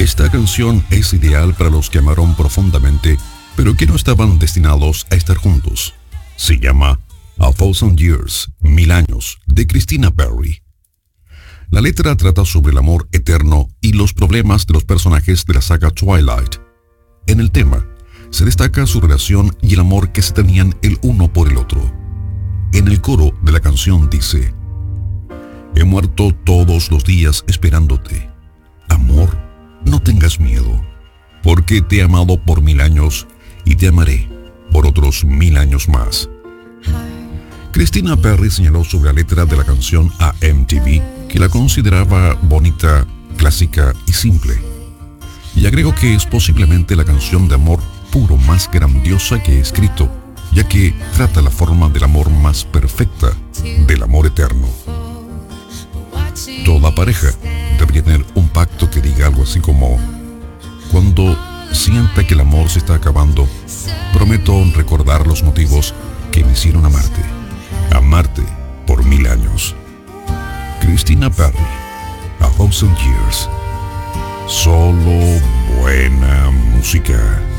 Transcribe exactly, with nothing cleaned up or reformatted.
Esta canción es ideal para los que amaron profundamente, pero que no estaban destinados a estar juntos. Se llama A Thousand Years, Mil Años, de Christina Perri. La letra trata sobre el amor eterno y los problemas de los personajes de la saga Twilight. En el tema, se destaca su relación y el amor que se tenían el uno por el otro. En el coro de la canción dice: he muerto todos los días esperándote. Amor, no tengas miedo, porque te he amado por mil años y te amaré por otros mil años más. Christina Perri señaló sobre la letra de la canción a M T V que la consideraba bonita, clásica y simple. Y agregó que es posiblemente la canción de amor puro más grandiosa que he escrito, ya que trata la forma del amor más perfecta, del amor eterno. Toda pareja debería tener un pacto que diga algo así como: cuando sienta que el amor se está acabando, prometo recordar los motivos que me hicieron amarte, amarte por mil años. Christina Perri, A Thousand Years. Solo buena música.